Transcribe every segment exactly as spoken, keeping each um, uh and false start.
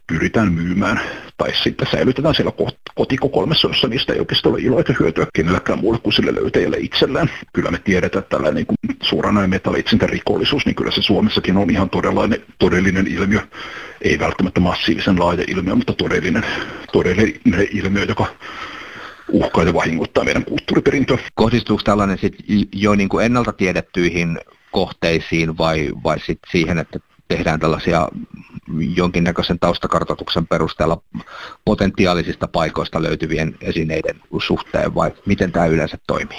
pyritään myymään tai sitten säilytetään siellä kotikokoelmassa, jossa niistä ei oikeastaan ole iloa eikä hyötyä kenelläkään muulle kuin sille löytäjälle itselleen. Kyllä me tiedetään, että tällainen niin kuin suoranainen metalli-itsintärikollisuus, niin kyllä se Suomessakin on ihan todellinen ilmiö. Ei välttämättä massiivisen laaja ilmiö, mutta todellinen, todellinen ilmiö, joka uhkaa ja vahingoittaa meidän kulttuuriperintöä. Kohdistuuko tällainen sit jo niin kuin ennalta tiedettyihin kohteisiin vai, vai sit siihen, että tehdään tällaisia jonkinnäköisen taustakartoituksen perusteella potentiaalisista paikoista löytyvien esineiden suhteen, vai miten tämä yleensä toimii?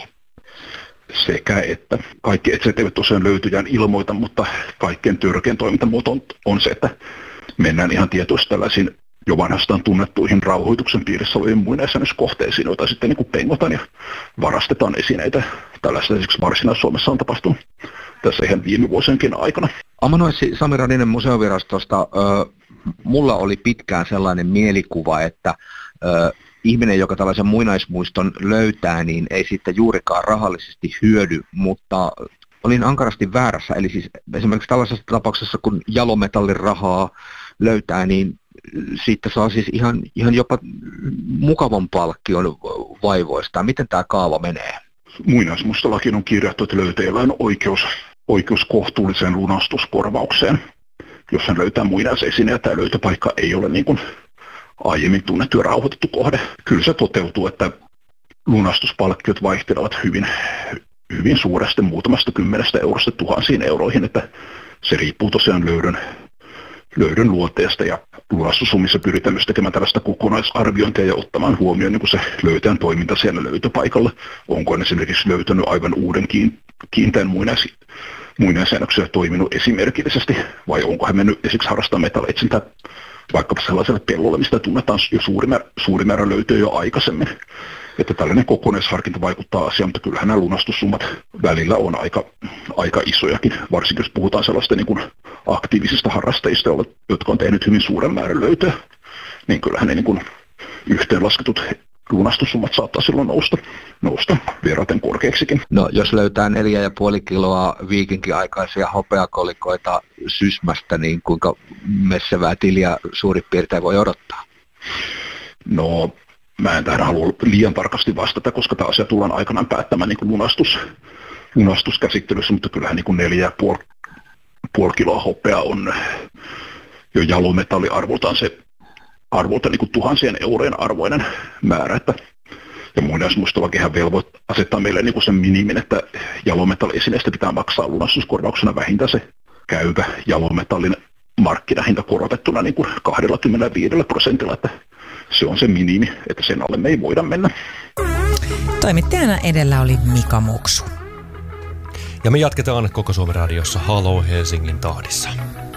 Sekä että kaikki etset eivät tosiaan löytyjään ilmoita, mutta kaikkein törkein toimintamuoto on, on se, että mennään ihan tietoisesti tällaisiin jo vanhastaan tunnettuihin rauhoituksen piirissä olevien muinaisjäännöskohteisiin, joita sitten niin kuin pengotaan ja varastetaan esineitä. Tällaista esimerkiksi Varsinais-Suomessa on tapahtunut tässä ihan viime vuosienkin aikana. Amanoissi Sami Radinen Museovirastosta. Mulla oli pitkään sellainen mielikuva, että ö, ihminen, joka tällaisen muinaismuiston löytää, niin ei sitten juurikaan rahallisesti hyödy, mutta olin ankarasti väärässä. Eli siis esimerkiksi tällaisessa tapauksessa, kun jalometallin rahaa löytää, niin siitä saa siis ihan, ihan jopa mukavan palkkion vaivoista. Miten tämä kaava menee? Muinaismuistolakiin on kirjattu, että löytäjällä on oikeus, oikeus kohtuulliseen lunastuskorvaukseen. Jos hän löytää muinaisesine ja tämä löytöpaikka ei ole niin kuin aiemmin tunnettu ja rauhoitettu kohde. Kyllä se toteutuu, että lunastuspalkkiot vaihtelevat hyvin, hyvin suuresti, muutamasta kymmenestä eurosta tuhansiin euroihin, että se riippuu tosiaan löydön, löydön luonteesta ja lunastussummissa pyritään myös tekemään tällaista kokonaisarviointia ja ottamaan huomioon niin kuin se löytäjän toiminta siellä löytöpaikalla. Onko hän esimerkiksi löytänyt aivan uuden kiinteän muinais, muinaisjäännöksiä toiminut esimerkillisesti vai onko hän mennyt esimerkiksi harrastamaan metalleitsintää vaikkapa sellaiselle pellolle, mistä tunnetaan jo suuri määrä, suuri määrä löytöjä jo aikaisemmin. Että tällainen kokonaisharkinta vaikuttaa asiaan, mutta kyllähän nämä lunastussummat välillä on aika, aika isojakin, varsinkin jos puhutaan sellaista niin kuin aktiivisista harrastajista, jotka on tehnyt hyvin suuren määrän löytöä, niin kyllähän ne niin kuin yhteenlasketut lunastussummat saattaa silloin nousta, nousta verraten korkeaksikin. No jos löytää neljä ja puoli kiloa viikinkiaikaisia hopeakolikoita Sysmästä, niin kuinka messevää tiliä suurin piirtein voi odottaa? No mä en tähän halua liian tarkasti vastata, koska tämä asia tullaan aikanaan päättämään niin kuin lunastus, lunastuskäsittelyssä, mutta kyllähän niin kuin neljä ja puoli, puoli kiloa hopeaa on jo jalometalliarvoltaan se arvolta niin kuin tuhansien eurojen arvoinen määrä, että ja muinaismuistolakihan velvoit asettaa meille niin kuin sen minimin, että jalometalliesineestä pitää maksaa lunastuskorvauksena vähintään se käyvä jalometallin markkinahinta korotettuna niin kuin kaksikymmentäviisi prosentilla, että se on se minimi, että sen alle me ei voida mennä. Toimittajana edellä oli Mika Muksu. Ja me jatketaan Koko Suomen Radiossa Halo Helsingin tahdissa.